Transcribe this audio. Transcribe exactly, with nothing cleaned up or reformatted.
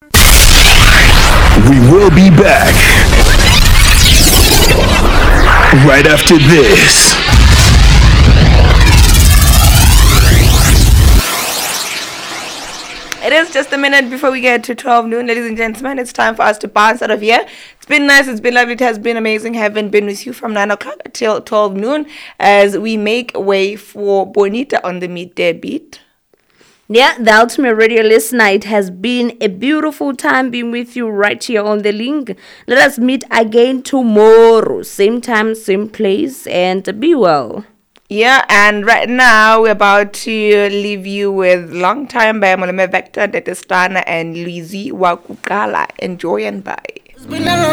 We will be back right after this. It is just a minute before we get to twelve noon, ladies and gentlemen. It's time for us to bounce out of here. It's been nice. It's been lovely. It has been amazing having been with you from nine o'clock till twelve noon as we make way for Bonita on the midday beat. Yeah, the Ultimate Radio listener, it has been a beautiful time being with you right here on the link. Let us meet again tomorrow. Same time, same place, and be well. Yeah, and right now we're about to leave you with Long Time by Molome Vector, Detestana, and Lizzie Wakukala. Enjoy and bye.